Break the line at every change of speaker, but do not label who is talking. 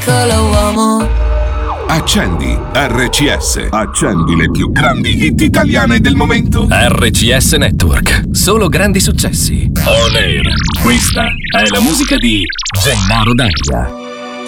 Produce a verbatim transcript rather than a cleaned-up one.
piccolo uomo.
Accendi R C S. Accendi le più grandi hit italiane del momento.
R C S Network. Solo grandi successi. On air. Questa è la musica di Gennaro D'Anglia.